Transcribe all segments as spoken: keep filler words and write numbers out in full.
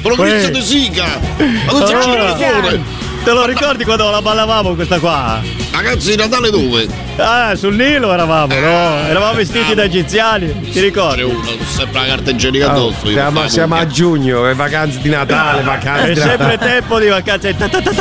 Progresso di Sica. Ma non c'è allora, te lo ricordi quando la ballavamo questa qua? Ragazzi, di Natale dove? Ah, sul Nilo eravamo, no? Eravamo vestiti da egiziani, ti ricordi? Uno, sempre la carta igienica addosso. Oh, siamo, siamo a giugno, è vacanze di Natale, vacanze È di sempre Natale. tempo di vacanze.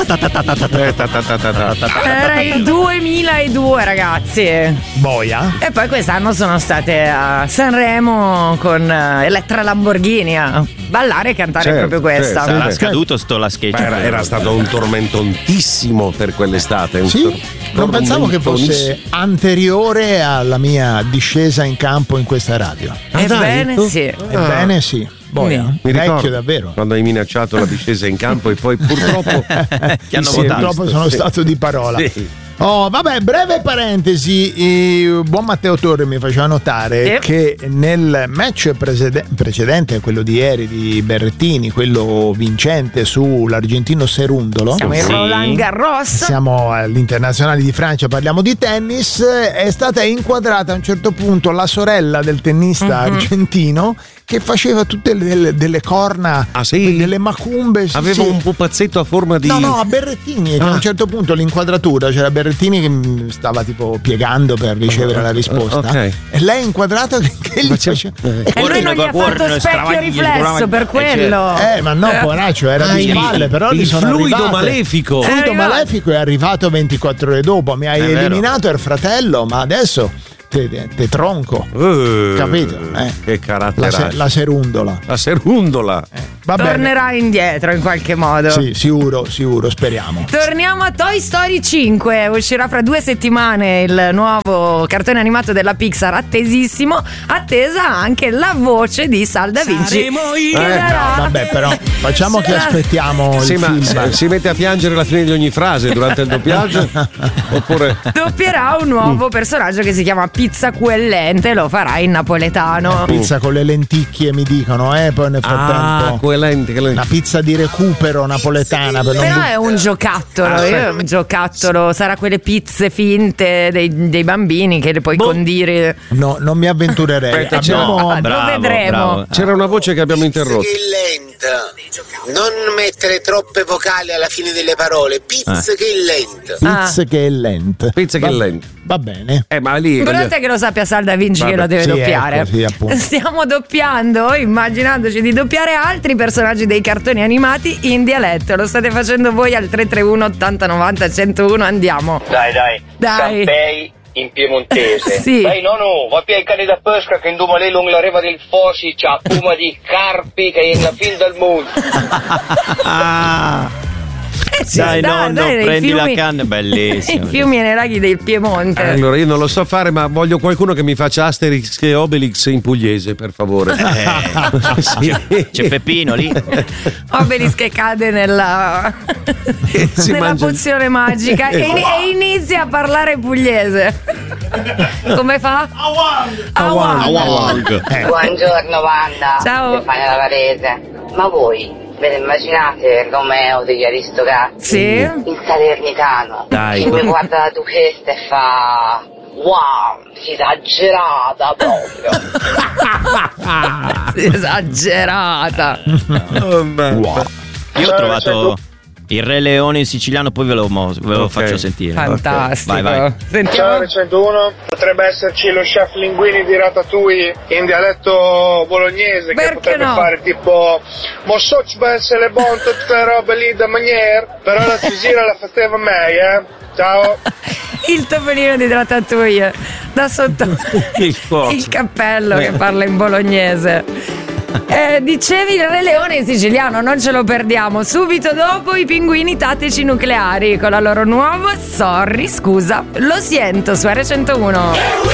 Era il duemiladue, ragazzi. Boia. E poi quest'anno sono state a Sanremo con Elettra Lamborghini a ballare e cantare Certo, proprio questa. certo. Sarà scaduto sto la sketch. Era, era stato un tormentontissimo per quell'estate. Un Sì, tor- non pensavo che fosse tormentonissimo. anteriore alla mia discesa in campo in questa radio. Ebbene sì. Ebbene sì. Boia, Mi vecchio ricordo davvero. quando hai minacciato la discesa in campo e poi purtroppo Ti hanno sì, votato. Purtroppo sono Sì. stato di parola. Sì. Oh, vabbè, breve parentesi. eh, Buon Matteo Torre mi faceva notare Sì. che nel match presede- precedente a quello di ieri di Berrettini, quello vincente sull'argentino Serundolo, Siamo in Sì. Roland Garros. siamo all'Internazionale di Francia, parliamo di tennis, è stata inquadrata a un certo punto la sorella del tennista Mhm. argentino che faceva tutte le- delle, delle corna, Ah, sì? delle macumbe. sì, aveva sì. un pupazzetto a forma di No, no, a Berrettini, che a Ah. un certo punto l'inquadratura c'era Berrettini che mm, stava tipo piegando per ricevere la risposta, ok. e lei inquadrata che, che gli faceva. E lui non gli ha fatto specchio riflesso per quello. Eh, ma no, poveraccio, era Ah, di il- spalle, però il gli sono fluido arrivate. malefico. Il fluido È arrivato. malefico è arrivato ventiquattro ore dopo. Mi hai È vero. eliminato il fratello, ma adesso te, te- te tronco. Eh, Capito? Eh. Che La, carattere. se- la serundola. La serundola. Va bene. Tornerà indietro in qualche modo. Sì, sicuro, sicuro, speriamo. Torniamo a Toy Story cinque, uscirà fra due settimane il nuovo cartone animato della Pixar, attesissimo, attesa anche la voce di Sal Da Vinci. Che Eh, darà- Vabbè, però facciamo che sarà- aspettiamo Sì, il ma film. si- si mette a piangere alla fine di ogni frase durante il doppiaggio? Oppure doppierà un nuovo personaggio che si chiama Pizza Quellente, lo farà in napoletano. Pizza con le lenticchie mi dicono, eh, poi nel ah, frattempo quella quella- una pizza di recupero napoletana per non Però bu- è un giocattolo, Ah, io- un giocattolo, sarà quelle pizze finte dei, dei bambini che le puoi condire. No, non mi avventurerei. Aspetta, Abbiamo Ah, lo vedremo. C'era una voce che abbiamo interrotto. Che è lenta. Non mettere troppe vocali alla fine delle parole. Pizza che è lenta. pizza Ah. che è lenta. Pizza che Va- è lenta. Va bene. Eh, ma lì Però te che lo sappia Sal Da Vinci che Vabbè, lo deve sì, doppiare. ecco, sì, appunto. Stiamo doppiando, immaginandoci di doppiare altri personaggi dei cartoni animati in dialetto. Lo state facendo voi al tre tre uno ottanta novanta centouno. Andiamo. Dai, dai. Dai. Sampei in piemontese. Sì. Dai, no, no, va più ai cani da pesca che in Dumalè lungo la riva del Fosi c'ha puma di carpi che è la fin del mondo. Ah, Eh, ci dai, sta, nonno, dai, nei prendi fiumi- la canna, bellissimo. I fiumi e nei laghi del Piemonte. Allora, io non lo so fare, ma voglio qualcuno che mi faccia Asterix e Obelix in pugliese, per favore. Eh, Sì. c'è Peppino lì. Obelis che cade nella, si nella mangia- pozione magica e, e inizia a parlare pugliese. Come fa? Awang. Eh, Buongiorno Wanda, Ciao. Stefania Lavarese. Ma voi ve ne immaginate Romeo degli Aristocrati? Sì? Il Salernitano. Dai. Che mi guarda la duchessa e fa... Wow, esagerata proprio. Esagerata. Io ho trovato il Re Leone in siciliano, poi ve lo, mo- ve lo Ok. faccio sentire. Fantastico. Vai, vai. Sentiamo. centouno, potrebbe esserci lo chef Linguini di Ratatouille in dialetto bolognese Perché che potrebbe no? fare tipo mo so ci pensa le buone tutte le robe lì da maniera, però la cisira la faceva meglio, eh. Ciao. Il topolino di Ratatouille da sotto Il cuoco. il cappello che parla in bolognese. Eh, dicevi il Re Leone in siciliano, non ce lo perdiamo. Subito dopo i pinguini tattici nucleari con la loro nuova Sorry, scusa, lo sento su erre centouno.